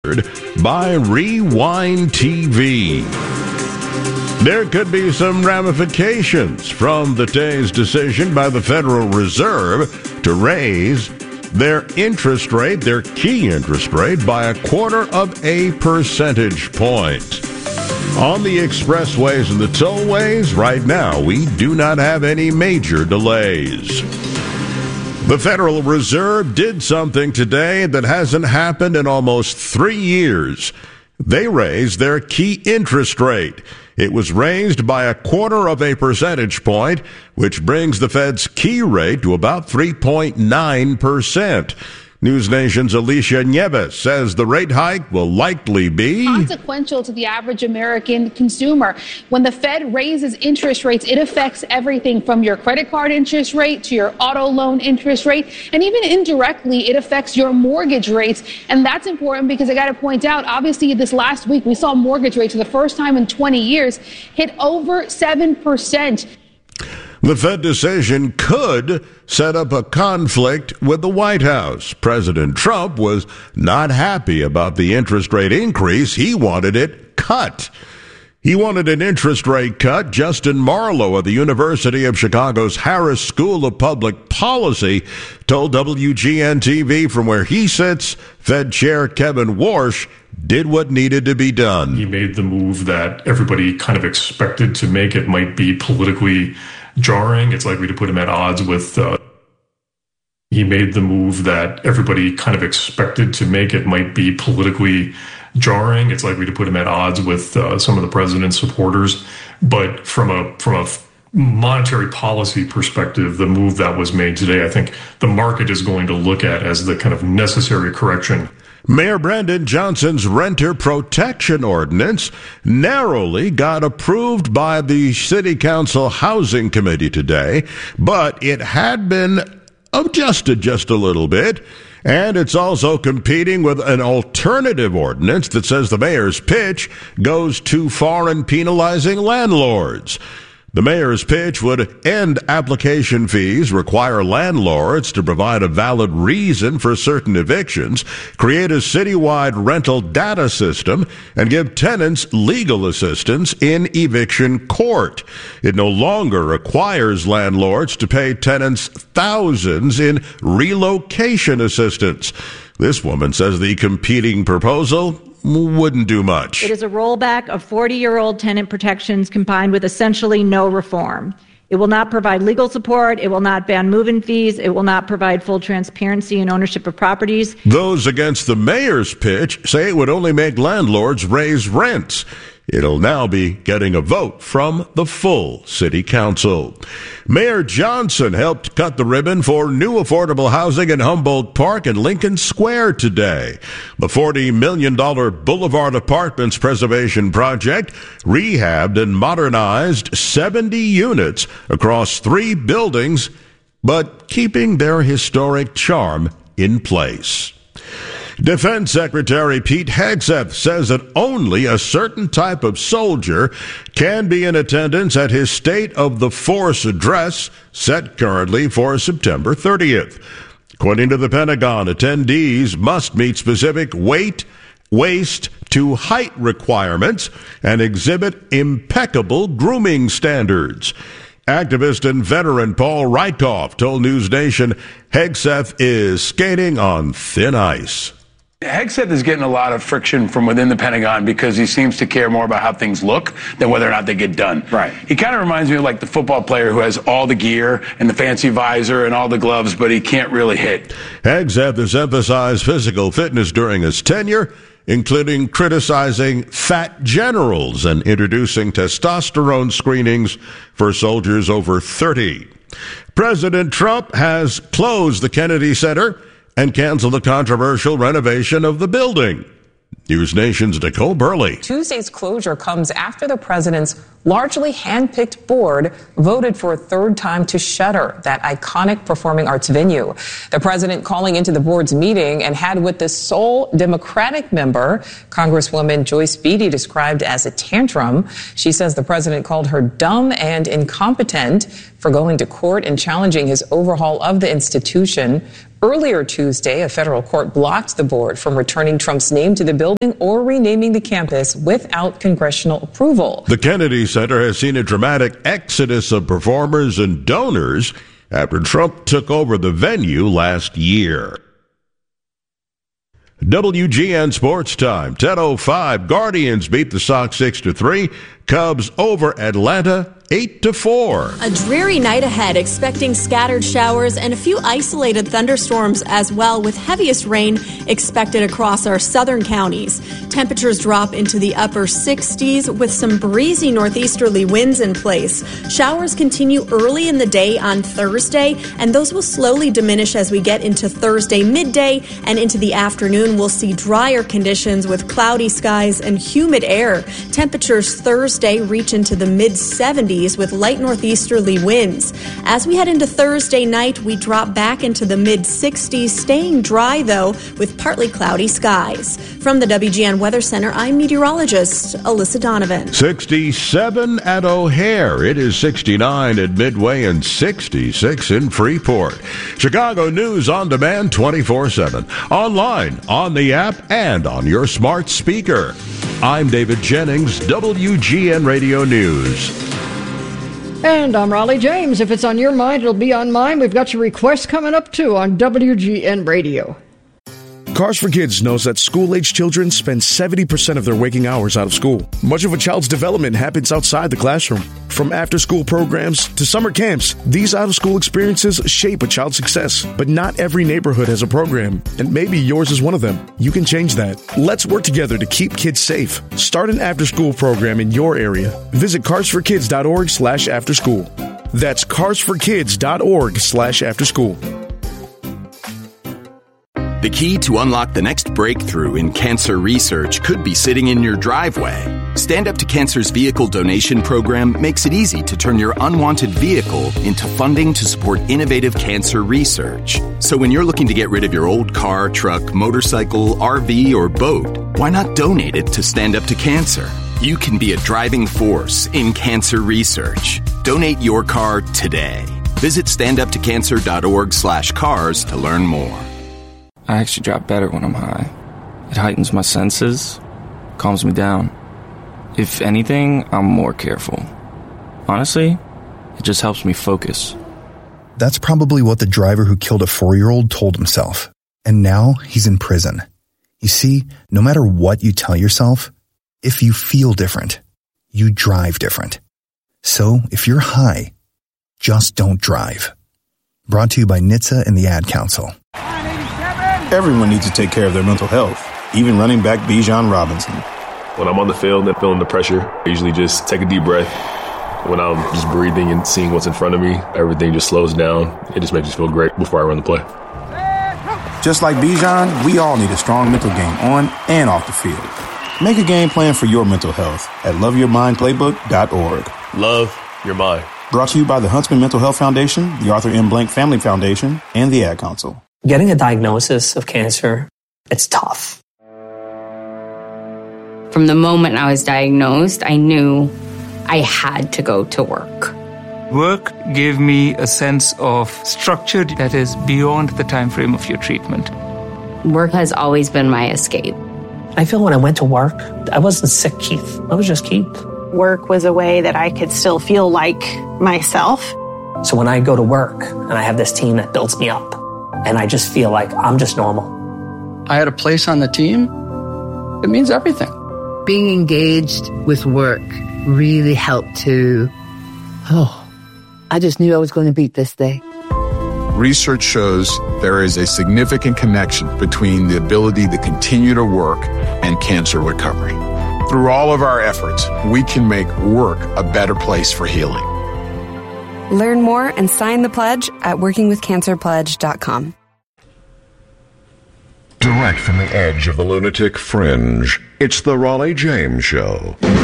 by Rewind TV. There could be some ramifications from the day's decision by the Federal Reserve to raise their interest rate, their key interest rate, by 0.25 percentage point. On the expressways and the tollways, right now, we do not have any major delays. The Federal Reserve did something today that hasn't happened in almost 3 years. They raised their key interest rate. It was raised by 0.25 percentage point, which brings the Fed's key rate to about 3.9%. News Nation's Alicia Nieves says the rate hike will likely be consequential to the average American consumer. When the Fed raises interest rates, it affects everything from your credit card interest rate to your auto loan interest rate, and even indirectly, it affects your mortgage rates. And that's important because I got to point out, obviously, this last week we saw mortgage rates for the first time in 20 years hit over 7%. The Fed decision could set up a conflict with the White House. President Trump was not happy about the interest rate increase. He wanted it cut. He wanted an interest rate cut. Justin Marlowe of the University of Chicago's Harris School of Public Policy told WGN-TV from where he sits, Fed Chair Kevin Warsh did what needed to be done. He made the move that everybody kind of expected to make. It might be politically jarring. It's likely to put him at odds with he made the move that everybody kind of expected to make. It might be politically jarring. It's likely to put him at odds with some of the president's supporters. But from a monetary policy perspective, the move that was made today, I think the market is going to look at as the kind of necessary correction. Mayor Brandon Johnson's renter protection ordinance narrowly got approved by the City Council Housing Committee today, but it had been adjusted just a little bit, and it's also competing with an alternative ordinance that says the mayor's pitch goes too far in penalizing landlords. The mayor's pitch would end application fees, require landlords to provide a valid reason for certain evictions, create a citywide rental data system, and give tenants legal assistance in eviction court. It no longer requires landlords to pay tenants thousands in relocation assistance. This woman says the competing proposal wouldn't do much. It is a rollback of 40-year-old tenant protections combined with essentially no reform. It will not provide legal support. It will not ban move-in fees. It will not provide full transparency and ownership of properties. Those against the mayor's pitch say it would only make landlords raise rents. It'll now be getting a vote from the full city council. Mayor Johnson helped cut the ribbon for new affordable housing in Humboldt Park and Lincoln Square today. The $40 million Boulevard Apartments Preservation Project rehabbed and modernized 70 units across 3 buildings, but keeping their historic charm in place. Defense Secretary Pete Hegseth says that only a certain type of soldier can be in attendance at his State of the Force address, set currently for September 30th. According to the Pentagon, attendees must meet specific weight, waist to height requirements and exhibit impeccable grooming standards. Activist and veteran Paul Rykoff told News Nation Hegseth is skating on thin ice. Hegseth is getting a lot of friction from within the Pentagon because he seems to care more about how things look than whether or not they get done. Right. He kind of reminds me of like the football player who has all the gear and the fancy visor and all the gloves, but he can't really hit. Hegseth has emphasized physical fitness during his tenure, including criticizing fat generals and introducing testosterone screenings for soldiers over 30. President Trump has closed the Kennedy Center and canceled the controversial renovation of the building. News Nation's Nicole Burley. Tuesday's closure comes after the president's largely hand-picked board voted for a third time to shutter that iconic performing arts venue. The president calling into the board's meeting and had with the sole Democratic member, Congresswoman Joyce Beatty, described as a tantrum. She says the president called her dumb and incompetent for going to court and challenging his overhaul of the institution. Earlier Tuesday, a federal court blocked the board from returning Trump's name to the building or renaming the campus without congressional approval. The Kennedy Center has seen a dramatic exodus of performers and donors after Trump took over the venue last year. WGN Sports Time, 10:05. Guardians beat the Sox 6-3. Cubs over Atlanta 8-4. A dreary night ahead, expecting scattered showers and a few isolated thunderstorms as well, with heaviest rain expected across our southern counties. Temperatures drop into the upper 60s with some breezy northeasterly winds in place. Showers continue early in the day on Thursday, and those will slowly diminish as we get into Thursday midday and into the afternoon. We'll see drier conditions with cloudy skies and humid air. Temperatures Thursday reach into the mid-70s with light northeasterly winds. As we head into Thursday night, we drop back into the mid-60s, staying dry, though, with partly cloudy skies. From the WGN Weather Center, I'm meteorologist Alyssa Donovan. 67 at O'Hare. It is 69 at Midway and 66 in Freeport. Chicago News on demand 24/7. Online, on the app, and on your smart speaker. I'm David Jennings, WGN Radio News. And I'm Raleigh James. If it's on your mind, it'll be on mine. We've got your requests coming up, too, on WGN Radio. Cars for Kids knows that school-age children spend 70% of their waking hours out of school. Much of a child's development happens outside the classroom. From after-school programs to summer camps, these out-of-school experiences shape a child's success. But not every neighborhood has a program, and maybe yours is one of them. You can change that. Let's work together to keep kids safe. Start an after-school program in your area. Visit carsforkids.org/afterschool. That's carsforkids.org/afterschool. The key to unlock the next breakthrough in cancer research could be sitting in your driveway. Stand Up to Cancer's vehicle donation program makes it easy to turn your unwanted vehicle into funding to support innovative cancer research. So when you're looking to get rid of your old car, truck, motorcycle, RV, or boat, why not donate it to Stand Up to Cancer? You can be a driving force in cancer research. Donate your car today. Visit standuptocancer.org/cars to learn more. I actually drop better when I'm high. It heightens my senses, calms me down. If anything, I'm more careful. Honestly, it just helps me focus. That's probably what the driver who killed a 4-year-old told himself. And now he's in prison. You see, no matter what you tell yourself, if you feel different, you drive different. So if you're high, just don't drive. Brought to you by NHTSA and the Ad Council. Everyone needs to take care of their mental health, even running back Bijan Robinson. When I'm on the field and feeling the pressure, I usually just take a deep breath. When I'm just breathing and seeing what's in front of me, everything just slows down. It just makes me feel great before I run the play. Just like Bijan, we all need a strong mental game on and off the field. Make a game plan for your mental health at loveyourmindplaybook.org. Love your mind. Brought to you by the Huntsman Mental Health Foundation, the Arthur M. Blank Family Foundation, and the Ad Council. Getting a diagnosis of cancer, it's tough. From the moment I was diagnosed, I knew I had to go to work. Work gave me a sense of structure that is beyond the time frame of your treatment. Work has always been my escape. I feel when I went to work, I wasn't sick, Keith. I was just Keith. Work was a way that I could still feel like myself. So when I go to work and I have this team that builds me up, and I just feel like I'm just normal. I had a place on the team. It means everything. Being engaged with work really helped to, I just knew I was going to beat this day. Research shows there is a significant connection between the ability to continue to work and cancer recovery. Through all of our efforts, we can make work a better place for healing. Learn more and sign the pledge at workingwithcancerpledge.com. Direct from the edge of the lunatic fringe, it's the Raleigh James Show.